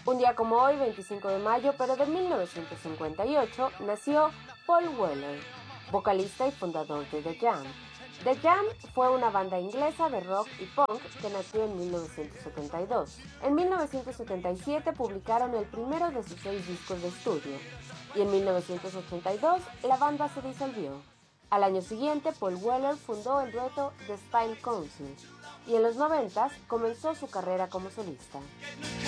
Un día como hoy, 25 de mayo, pero de 1958, nació Paul Weller, vocalista y fundador de The Jam. The Jam fue una banda inglesa de rock y punk que nació en 1972. En 1977 publicaron el primero de sus 6 discos de estudio, y en 1982 la banda se disolvió. Al año siguiente, Paul Weller fundó el dueto The Style Council, y en los 90 comenzó su carrera como solista.